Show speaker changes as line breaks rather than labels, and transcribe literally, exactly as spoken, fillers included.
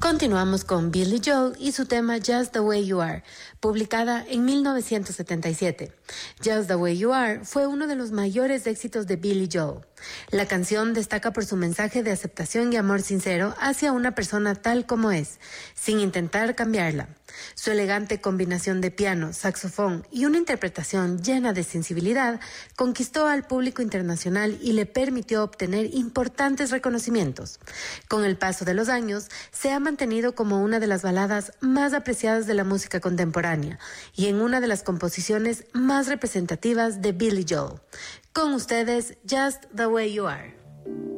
Continuamos con Billy Joel y su tema Just the Way You Are, publicada en mil novecientos setenta y siete. Just the Way You Are fue uno de los mayores éxitos de Billy Joel. La canción destaca por su mensaje de aceptación y amor sincero hacia una persona tal como es, sin intentar cambiarla. Su elegante combinación de piano, saxofón y una interpretación llena de sensibilidad conquistó al público internacional y le permitió obtener importantes reconocimientos. Con el paso de los años, se ha mantenido como una de las baladas más apreciadas de la música contemporánea y en una de las composiciones más representativas de Billy Joel. Con ustedes, Just the Way You Are.